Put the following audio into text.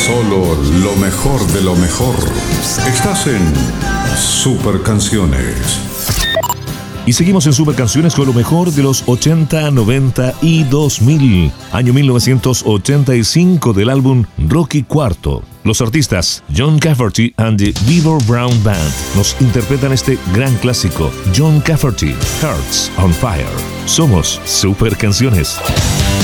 Solo lo mejor de lo mejor. Estás en Super Canciones. Y seguimos en Super Canciones con lo mejor de los 80, 90 y 2000. Año 1985 del álbum Rocky IV. Los artistas John Cafferty and the Beaver Brown Band nos interpretan este gran clásico. John Cafferty, Hearts on Fire. Somos Super Canciones.